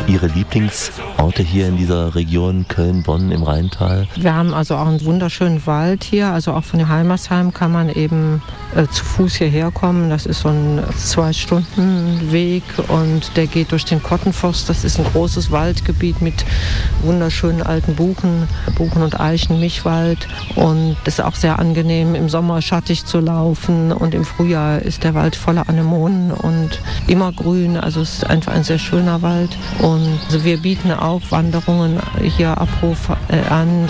Ihre Lieblingsorte hier in dieser Region Köln-Bonn im Rheintal? Wir haben also auch einen wunderschönen Wald hier, also auch von Heimersheim kann man eben zu Fuß hierher kommen. Das ist so ein 2-Stunden-Weg und der geht durch den Kottenforst. Das ist ein großes Waldgebiet mit wunderschönen alten Buchen und Eichen, Mischwald, und es ist auch sehr angenehm, im Sommer schattig zu laufen, und im Frühjahr ist der Wald voller Anemonen und immergrün, also es ist einfach ein sehr schöner Wald. Und also wir bieten auch Wanderungen hier Abruf an.